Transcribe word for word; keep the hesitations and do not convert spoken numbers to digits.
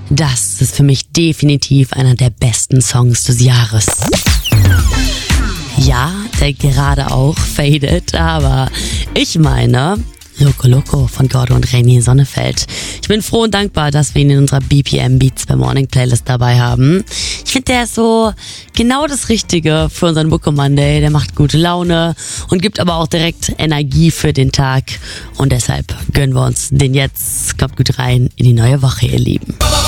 Das ist für mich definitiv einer der besten Songs des Jahres. Ja, der gerade auch fadet, aber ich meine Loco Loco von Gordo und Reini Sonnefeld. Ich bin froh und dankbar, dass wir ihn in unserer B P M Beats per Morning Playlist dabei haben. Ich finde, der ist so genau das Richtige für unseren Book Monday. Der macht gute Laune und gibt aber auch direkt Energie für den Tag. Und deshalb gönnen wir uns den jetzt. Kommt gut rein in die neue Woche, ihr Lieben.